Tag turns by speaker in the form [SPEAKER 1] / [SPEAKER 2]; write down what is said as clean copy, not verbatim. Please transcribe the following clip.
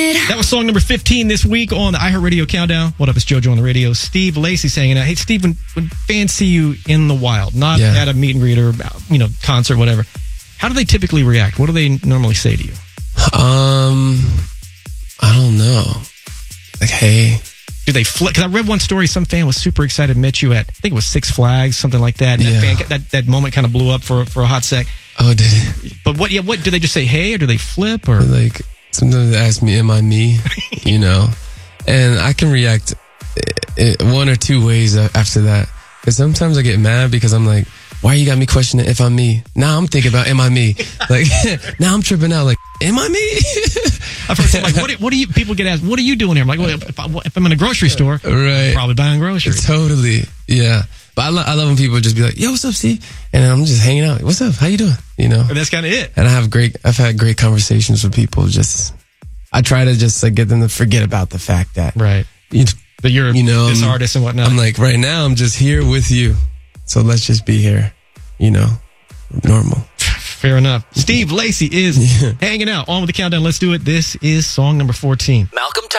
[SPEAKER 1] That was song number 15 this week on the iHeartRadio Countdown. What up, it's JoJo on the radio. Steve Lacy's hanging out. Hey, Steve, when fans see you in the wild, not at a meet and greet or concert, whatever, how do they typically react? What do they normally say to you?
[SPEAKER 2] I don't know. Like, hey.
[SPEAKER 1] Do they flip? Because I read one story, some fan was super excited to meet you at, I think it was Six Flags, something like that. And that moment kind of blew up for a hot sec.
[SPEAKER 2] Oh, did it?
[SPEAKER 1] But what do they just say hey, or do they flip? Or
[SPEAKER 2] like, sometimes they ask me, am I me? And I can react one or two ways after that. Because sometimes I get mad because I'm like, why you got me questioning if I'm me? Now I'm thinking about, am I me? Like, now I'm tripping out like, am I me?
[SPEAKER 1] I've heard some, like, what do you, people get asked, what are you doing here? I'm like, well, if I'm in a grocery store,
[SPEAKER 2] right.
[SPEAKER 1] I'm probably buying groceries.
[SPEAKER 2] Totally. Yeah. But I love when people just be like, yo, what's up, Steve? And I'm just hanging out. What's up? How you doing?
[SPEAKER 1] And that's kind of it.
[SPEAKER 2] And I've had great conversations with people. I try to just like get them to forget about the fact that,
[SPEAKER 1] right. That you're this artist and whatnot.
[SPEAKER 2] I'm like, right now, I'm just here with you. So let's just be here, normal.
[SPEAKER 1] Fair enough. Steve Lacy is hanging out on with the countdown. Let's do it. This is song number 14.
[SPEAKER 3] Malcolm